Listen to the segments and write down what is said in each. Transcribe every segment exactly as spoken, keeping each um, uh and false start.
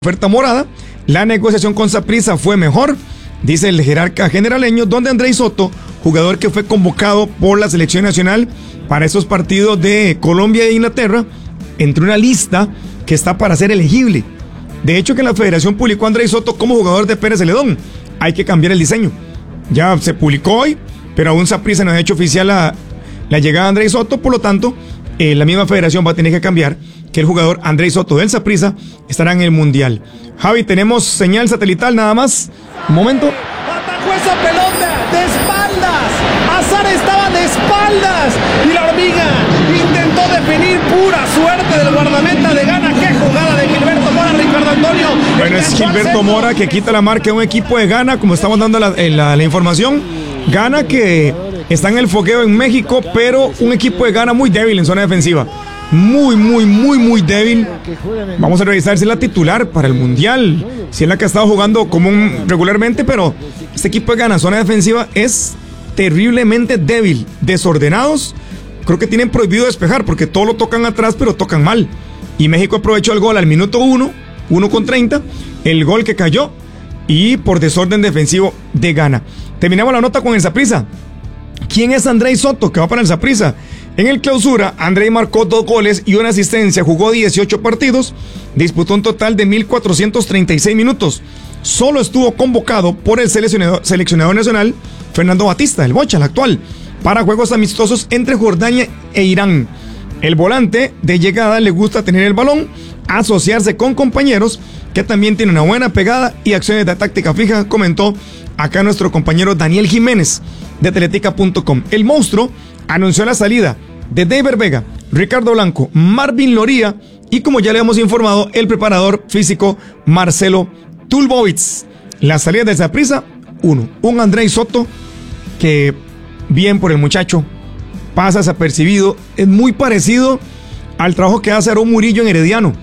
Oferta morada, la negociación con Saprissa fue mejor, dice el jerarca generaleño, donde Andrei Soto, jugador que fue convocado por la selección nacional para esos partidos de Colombia e Inglaterra, entre una lista que está para ser elegible. De hecho, que la federación publicó a Andrei Soto como jugador de Pérez Celedón. Hay que cambiar el diseño. Ya se publicó hoy, pero aún Saprissa no ha hecho oficial la, la llegada de Andrei Soto, por lo tanto, eh, la misma federación va a tener que cambiar que el jugador Andrei Soto del Saprissa estará en el Mundial. Javi, tenemos señal satelital nada más. Un momento. Atajó esa pelota de espaldas. Azar estaba de espaldas. Y la hormiga intentó definir pura suerte del guardameta de Ghana. ¡Qué jugada de Gilberto Mora, Ricardo Antonio! Bueno, es Gilberto Mora que quita la marca de un equipo de Ghana, como estamos dando la, la, la información. Ghana que está en el fogueo en México, pero un equipo de Ghana muy débil en zona defensiva. Muy, muy, muy, muy débil. Vamos a revisar si es la titular para el Mundial, si es la que ha estado jugando común regularmente, pero este equipo de Ghana, zona defensiva, es terriblemente débil. Desordenados. Creo que tienen prohibido despejar porque todo lo tocan atrás, pero tocan mal. Y México aprovechó el gol al minuto uno, uno con treinta, el gol que cayó y por desorden defensivo de Ghana. Terminamos la nota con el Saprissa. ¿Quién es Andrei Soto que va para el Saprissa? En el clausura, Andrei marcó dos goles y una asistencia, jugó dieciocho partidos, disputó un total de mil cuatrocientos treinta y seis minutos. Solo estuvo convocado por el seleccionador, seleccionador nacional Fernando Batista, el Bocha, el actual, para juegos amistosos entre Jordania e Irán. El volante de llegada le gusta tener el balón, asociarse con compañeros que también tienen una buena pegada y acciones de táctica fija, comentó acá nuestro compañero Daniel Jiménez de Teletica punto com. El monstruo anunció la salida de David Vega, Ricardo Blanco, Marvin Loría y, como ya le hemos informado, el preparador físico Marcelo Tulbowitz. La salida de Saprissa, uno, un Andrei Soto que, bien por el muchacho, pasa desapercibido, es muy parecido al trabajo que hace Aarón Murillo en Herediano,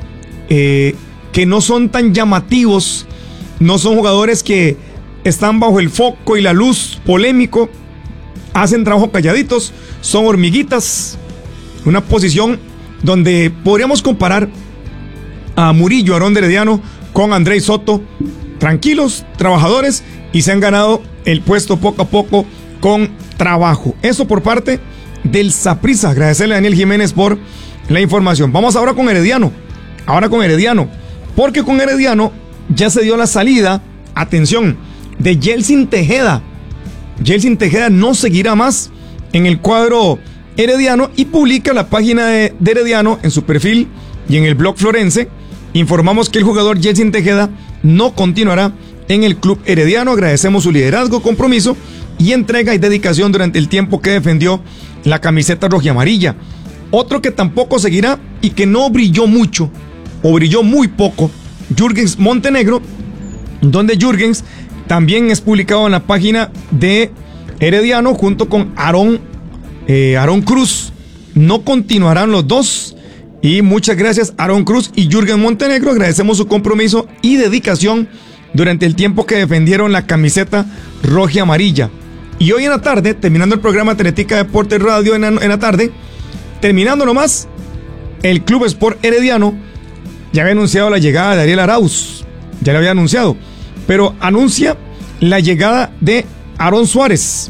eh, que no son tan llamativos, no son jugadores que están bajo el foco y la luz polémico, hacen trabajo calladitos, son hormiguitas, una posición donde podríamos comparar a Murillo, Aarón de Herediano, con Andrei Soto, tranquilos, trabajadores, y se han ganado el puesto poco a poco con trabajo. Eso por parte del Saprissa. Agradecerle a Daniel Jiménez por la información. Vamos ahora con Herediano, ahora con Herediano, porque con Herediano ya se dio la salida, atención, de Yeltsin Tejeda. Yeltsin Tejeda no seguirá más en el cuadro herediano y publica la página de, de Herediano en su perfil y en el blog florense. Informamos que el jugador Yeltsin Tejeda no continuará en el club herediano. Agradecemos su liderazgo, compromiso y entrega y dedicación durante el tiempo que defendió la camiseta rojiamarilla. Otro que tampoco seguirá y que no brilló mucho o brilló muy poco, Jürgens Montenegro, donde Jürgens también es publicado en la página de Herediano junto con Aarón, eh, Aarón Cruz. No continuarán los dos. Y muchas gracias Aarón Cruz y Jürgens Montenegro. Agradecemos su compromiso y dedicación durante el tiempo que defendieron la camiseta roja y amarilla. Y hoy en la tarde, terminando el programa Teletica Deportes Radio en la, en la tarde, terminando nomás, el Club Sport Herediano ya había anunciado la llegada de Ariel Arauz. Ya lo había anunciado. Pero anuncia la llegada de Aaron Suárez.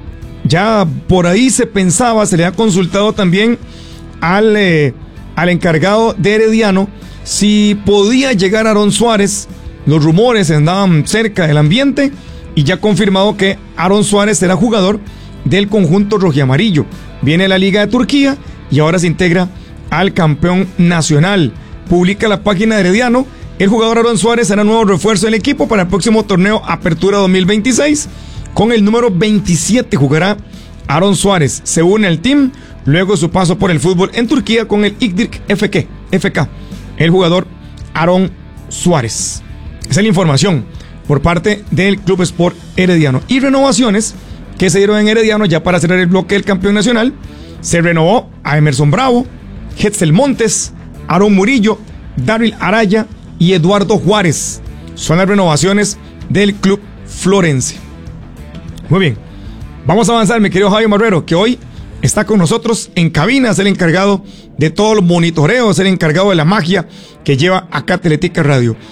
Ya por ahí se pensaba, se le ha consultado también al, eh, al encargado de Herediano si podía llegar Aaron Suárez. Los rumores andaban cerca del ambiente y ya confirmado que Aaron Suárez será jugador del conjunto rojiamarillo. Viene la Liga de Turquía y ahora se integra al campeón nacional. Publica la página de Herediano. El jugador Aaron Suárez será nuevo refuerzo del equipo para el próximo torneo Apertura dos mil veintiséis. Con el número veintisiete jugará Aaron Suárez. Se une al team luego de su paso por el fútbol en Turquía con el İzmir F K. El jugador Aaron Suárez. Esa es la información por parte del Club Sport Herediano. Y renovaciones que se dieron en Herediano ya para cerrar el bloque del campeón nacional. Se renovó a Emerson Bravo, Hetzel Montes, Aarón Murillo, Daryl Araya y Eduardo Juárez. Son las renovaciones del club florense. Muy bien, vamos a avanzar, mi querido Javi Marrero, que hoy está con nosotros en cabina, es el encargado de todos los monitoreos, es el encargado de la magia que lleva acá Teletica Radio.